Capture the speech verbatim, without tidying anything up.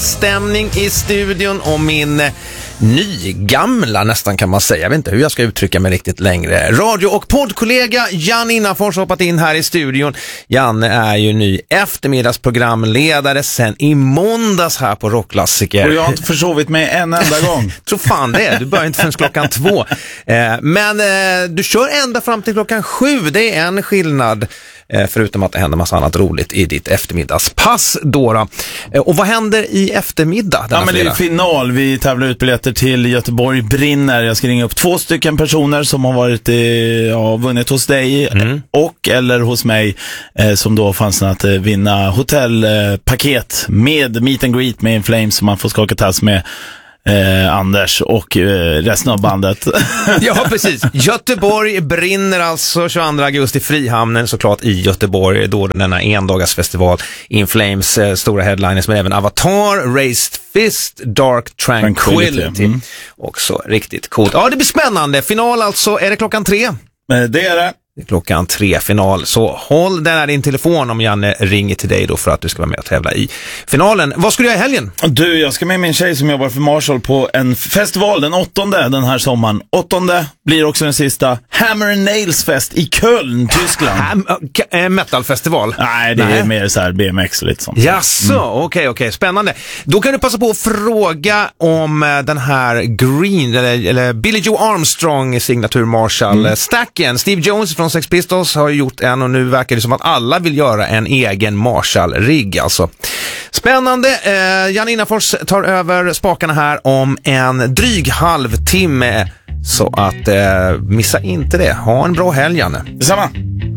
Stämning i studion och min nygamla nästan kan man säga. Jag vet inte hur jag ska uttrycka mig riktigt längre. Radio- och poddkollega Jan Innafors har hoppat in här i studion. Janne är ju ny eftermiddagsprogramledare sen i måndags här på Rockklassiker. Och jag har inte försovit mig en enda gång. Tror fan det är. Du börjar inte förrän klockan två. Eh, men eh, du kör ända fram till klockan sju. Det är en skillnad. Förutom att det händer massa annat roligt i ditt eftermiddagspass då, då. Och vad händer i eftermiddag? Ja, men det är final. Vi tävlar ut biljetter till Göteborg brinner. Jag ska ringa upp två stycken personer som har varit i, ja, vunnit hos dig mm. och eller hos mig eh, som då fanns att eh, vinna hotellpaket eh, med meet and greet med In Flames som man får skaka tass med Eh, Anders och eh, resten av bandet. Ja, precis. Göteborg brinner alltså tjugoandra augusti i Frihamnen såklart i Göteborg, då denna endagarsfestival In Flames eh, stora headliners, men även Avatar, Raised Fist, Dark Tranquility. Tranquility. Mm. Också riktigt coolt. Ja, det blir spännande. Final alltså, är det klockan tre? Eh, det är det. Klockan tre final, så håll den här din telefon om Janne ringer till dig då för att du ska vara med och tävla i finalen. Vad ska du göra i helgen? Du, jag ska med min tjej som jobbar för Marshall på en festival den åttonde den här sommaren. Åttonde blir också den sista Hammer and Nails fest i Köln, Tyskland. Ham- äh, metalfestival? Nej, det Nej. är mer så här B M X och lite sånt. Jaså, okej, mm. okej, okay, spännande. Då kan du passa på att fråga om den här Green, eller, eller Billy Joe Armstrong signatur Marshall mm. stacken. Steve Jones från Sex Pistols har gjort en och nu verkar det som att alla vill göra en egen Marshall-rigg alltså. Spännande. Eh, Jan Innafors tar över spakarna här om en dryg halvtimme. Så att eh, missa inte det. Ha en bra helg, Janne. Detsamma.